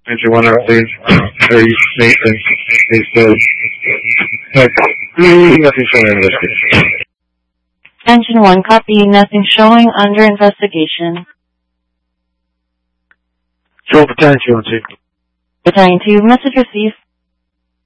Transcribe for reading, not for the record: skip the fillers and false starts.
Attention 1 out, please. Maintenance. Please still. Nothing showing under investigation. Attention 1, copy. Nothing showing under investigation. Show Battalion 2 on 2. Battalion 2, message received.